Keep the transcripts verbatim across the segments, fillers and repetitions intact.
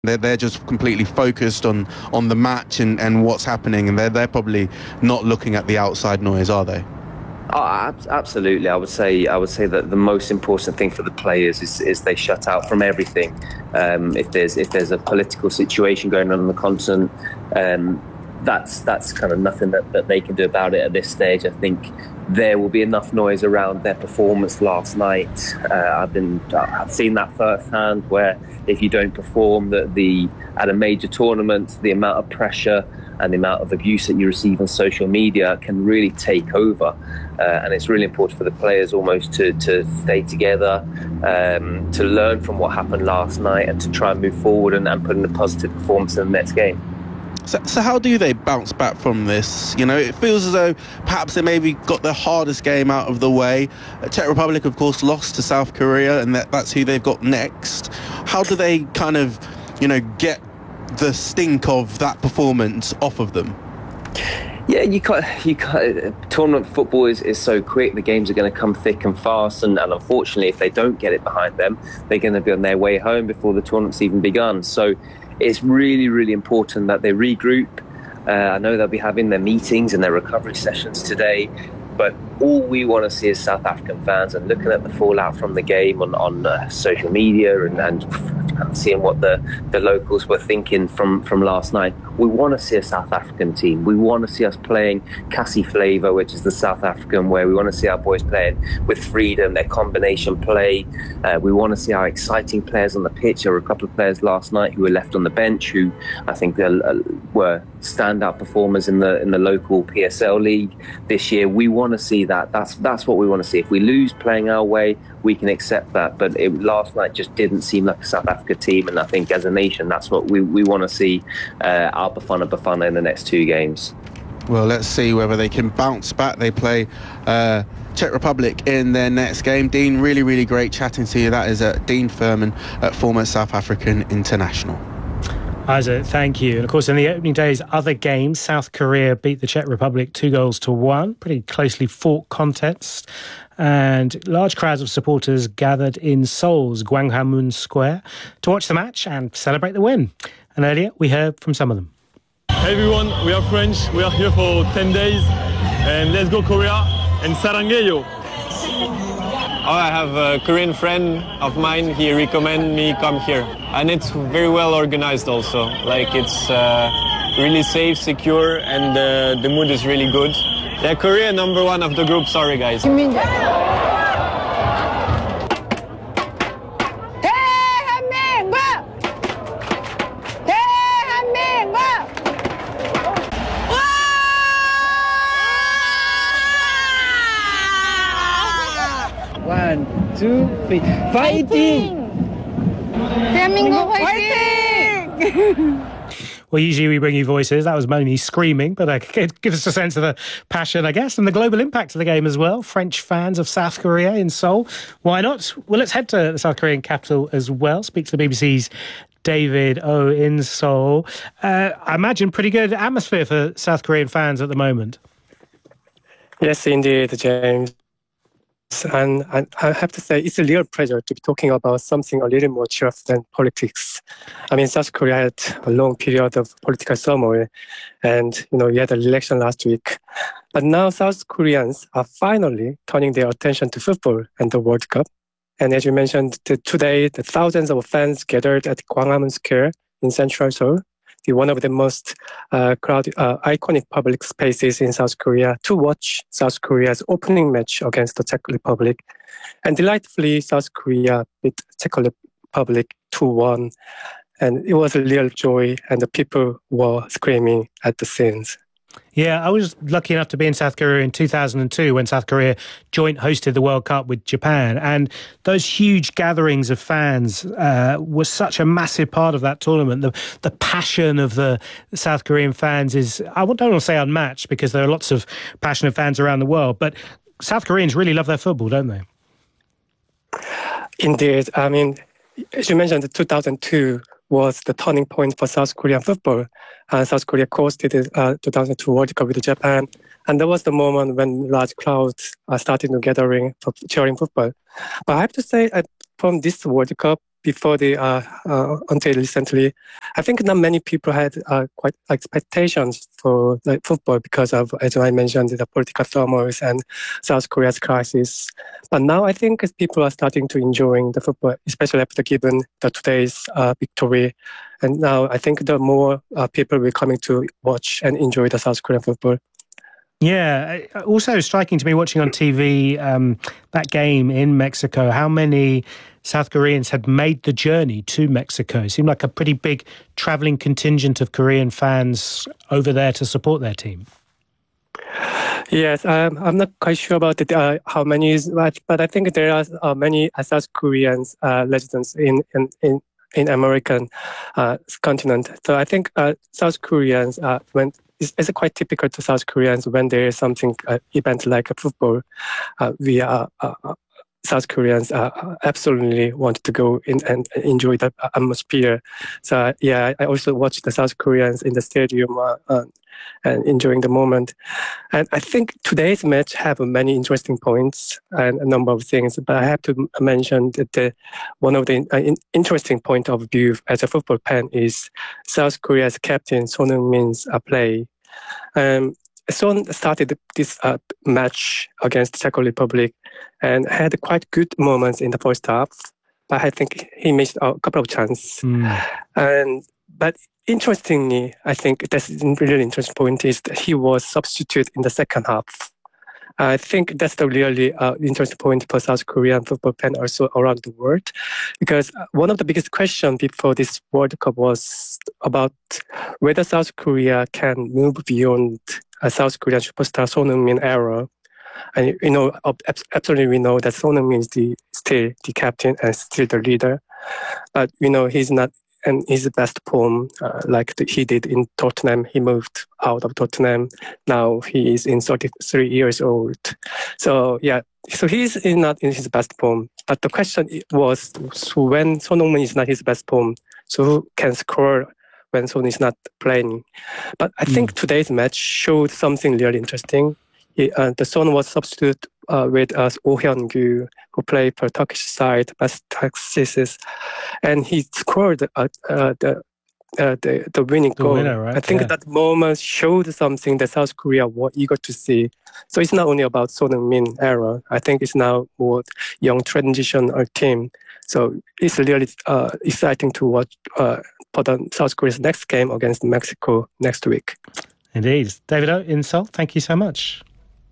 They're, they're just completely focused on, on the match and, and what's happening, and they're, they're probably not looking at the outside noise, are they? Oh, absolutely. I would say I would say that the most important thing for the players is, is they shut out from everything. Um, if there's if there's a political situation going on on the continent, um, that's that's kind of nothing that, that they can do about it at this stage. I think there will be enough noise around their performance last night. Uh, I've been I've seen that firsthand, where if you don't perform, that the at a major tournament, the amount of pressure and the amount of abuse that you receive on social media can really take over. Uh, and it's really important for the players almost to, to stay together, um, to learn from what happened last night and to try and move forward and, and put in a positive performance in the next game. So, so how do they bounce back from this? You know, it feels as though perhaps they maybe got the hardest game out of the way. Czech Republic, of course, lost to South Korea, and that, that's who they've got next. How do they kind of, you know, get the stink of that performance off of them? Yeah, you can't. You can't. Tournament football is, is so quick. The games are going to come thick and fast, and, and unfortunately, if they don't get it behind them, they're going to be on their way home before the tournament's even begun. So, it's really, really important that they regroup. Uh, I know they'll be having their meetings and their recovery sessions today, but all we want to see as South African fans, and looking at the fallout from the game on, on uh, social media and, and seeing what the, the locals were thinking from, from last night, we want to see a South African team. We want to see us playing Cassie Flavour, which is the South African way. We want to see our boys playing with freedom, their combination play. Uh, we want to see our exciting players on the pitch. There were a couple of players last night who were left on the bench who I think uh, were standout performers in the in the local P S L league this year. We want to see that. That's that's what we want to see. If we lose playing our way, we can accept that. But it, last night just didn't seem like a South Africa team, and I think as a nation, that's what we, we want to see uh, our Bafana Bafana in the next two games. Well, let's see whether they can bounce back. They play uh, Czech Republic in their next game. Dean, really, really great chatting to you. That is uh, Dean Furman, uh, former South African international. Isaac, thank you. And of course, in the opening day's other games, South Korea beat the Czech Republic two goals to one. Pretty closely fought contest. And large crowds of supporters gathered in Seoul's Gwanghwamun Square to watch the match and celebrate the win. And earlier, we heard from some of them. Hey everyone, we are French. We are here for ten days. And let's go Korea and Sarangeyo. Oh, I have a Korean friend of mine. He recommended me come here. And it's very well organized also. Like it's uh, really safe, secure, and uh, the mood is really good. Yeah, Korea number one of the group. Sorry, guys. One, two, three. Fighting! 대한민국 화이팅! Well, usually we bring you voices. That was mainly screaming, but uh, it gives us a sense of the passion, I guess, and the global impact of the game as well. French fans of South Korea in Seoul. Why not? Well, let's head to the South Korean capital as well. Speak to the B B C's David O in Seoul. Uh, I imagine pretty good atmosphere for South Korean fans at the moment. Yes, indeed, James. And I have to say, it's a real pleasure to be talking about something a little more cheerful than politics. I mean, South Korea had a long period of political turmoil, and you know, we had an election last week. But now South Koreans are finally turning their attention to football and the World Cup. And as you mentioned, today, the thousands of fans gathered at Gwanghwamun Square in central Seoul, the one of the most uh, crowded, uh, iconic public spaces in South Korea, to watch South Korea's opening match against the Czech Republic. And delightfully, South Korea beat Czech Republic two one. And it was a real joy, and the people were screaming at the scenes. Yeah, I was lucky enough to be in South Korea in two thousand two when South Korea joint hosted the World Cup with Japan. And those huge gatherings of fans uh, were such a massive part of that tournament. The, the passion of the South Korean fans is, I don't want to say unmatched, because there are lots of passionate fans around the world. But South Koreans really love their football, don't they? Indeed. I mean, as you mentioned, two thousand two was the turning point for South Korean football. Uh, South Korea hosted the uh, two thousand two World Cup with Japan. And that was the moment when large crowds uh, started gathering for cheering football. But I have to say, uh, from this World Cup, before the uh, uh, until recently, I think not many people had uh, quite expectations for like football because of, as I mentioned, the political turmoil and South Korea's crisis. But now I think people are starting to enjoying the football, especially after given the today's uh, victory. And now I think the more uh, people will coming to watch and enjoy the South Korean football. Yeah, also striking to me watching on T V um, that game in Mexico, how many South Koreans had made the journey to Mexico. It seemed like a pretty big travelling contingent of Korean fans over there to support their team. Yes, um, I'm not quite sure about the, uh, how many, is, but, but I think there are uh, many South Koreans uh, residents in in in, in American uh, continent. So I think uh, South Koreans uh, went. It's, it's quite typical to South Koreans when there is something uh, event like a football. Uh, we are uh, South Koreans uh, absolutely want to go in and enjoy the atmosphere. So yeah, I also watched the South Koreans in the stadium uh, uh, and enjoying the moment. And I think today's match have many interesting points and a number of things. But I have to mention that the, one of the uh, interesting point of view as a football fan is South Korea's captain Son Heung-min's uh, play. Um, Son started this uh, match against Czech Republic and had quite good moments in the first half, but I think he missed a couple of chances. Mm. And but interestingly, I think that's a really interesting point is that he was substituted in the second half. I think that's the really uh, interesting point for South Korean football fans also around the world, because one of the biggest questions before this World Cup was about whether South Korea can move beyond a South Korean superstar Son Heung-min era. And you know, absolutely we know that Son Heung-min is the, still the captain and still the leader, but you know he's not. And his best form, uh, like the, he did in Tottenham, he moved out of Tottenham. Now he is in thirty-three years old. So yeah, so he's in not in his best form. But the question was, so when Son Heung-min is not his best form, so who can score when Son is not playing? But I mm. think today's match showed something really interesting. He, uh, the Son was substituted uh, with uh, Oh Hyun-gyu, who played for Turkish side, Besiktas, and he scored uh, uh, the, uh, the the winning the goal. Winner, right? I think yeah. that moment showed something that South Korea was eager to see. So it's not only about Son Heung-min era. I think it's now more young transition or team. So it's really uh, exciting to watch uh, for the South Korea's next game against Mexico next week. Indeed. David O in Seoul, thank you so much.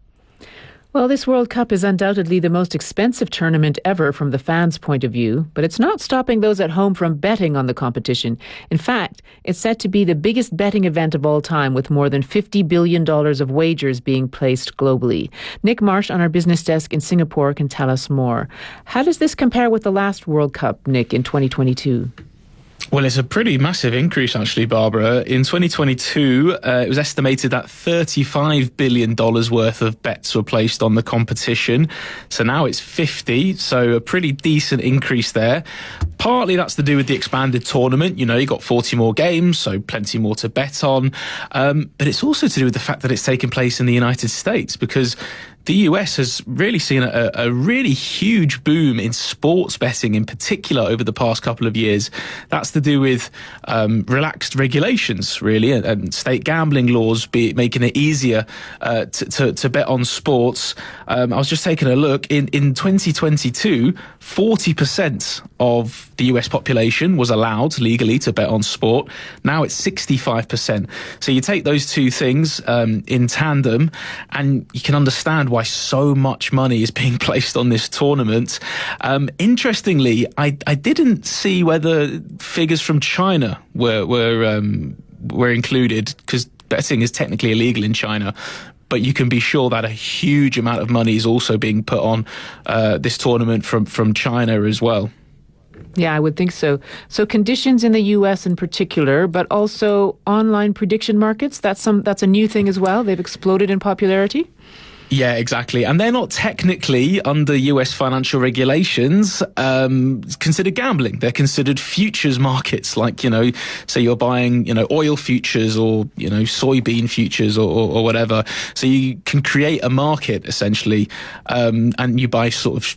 Well, this World Cup is undoubtedly the most expensive tournament ever from the fans' point of view, but it's not stopping those at home from betting on the competition. In fact, it's set to be the biggest betting event of all time, with more than fifty billion dollars of wagers being placed globally. Nick Marsh on our business desk in Singapore can tell us more. How does this compare with the last World Cup, Nick, in twenty twenty-two? Well, it's a pretty massive increase, actually, Barbara. In twenty twenty-two, uh, it was estimated that thirty-five billion dollars worth of bets were placed on the competition. So now it's fifty, so a pretty decent increase there. Partly that's to do with the expanded tournament. You know, you got forty more games, so plenty more to bet on. Um, but it's also to do with the fact that it's taking place in the United States, because the U S has really seen a, a really huge boom in sports betting in particular over the past couple of years. That's to do with um, relaxed regulations, really, and, and state gambling laws be making it easier uh, to, to, to bet on sports. Um, I was just taking a look. In, in twenty twenty-two, forty percent of the U S population was allowed legally to bet on sport. Now it's sixty-five percent. So you take those two things um, in tandem, and you can understand why why so much money is being placed on this tournament. Um, interestingly, I, I didn't see whether figures from China were were um, were included, because betting is technically illegal in China. But you can be sure that a huge amount of money is also being put on uh, this tournament from from China as well. Yeah, I would think so. So conditions in the U S in particular, but also online prediction markets. That's some that's a new thing as well. They've exploded in popularity. Yeah, exactly. And they're not technically, under U S financial regulations, um, considered gambling. They're considered futures markets, like, you know, say you're buying, you know, oil futures or, you know, soybean futures or, or, or whatever. So you can create a market, essentially, um, and you buy sort of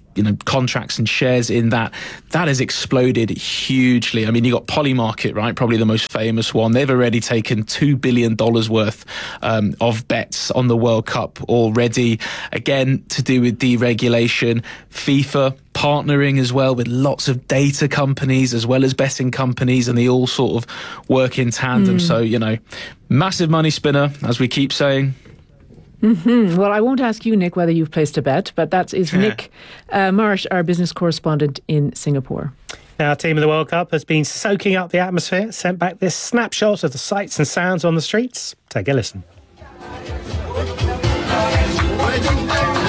you know, contracts and shares in that, that has exploded hugely. I mean, you got Polymarket, right? Probably the most famous one. They've already taken two billion dollars worth um, of bets on the World Cup already. Again, to do with deregulation. FIFA partnering as well with lots of data companies as well as betting companies, and they all sort of work in tandem. Mm. So, you know, massive money spinner, as we keep saying. Mm-hmm. Well, I won't ask you, Nick, whether you've placed a bet, but that is Nick uh, Marsh, our business correspondent in Singapore. Now, our team of the World Cup has been soaking up the atmosphere, sent back this snapshot of the sights and sounds on the streets. Take a listen.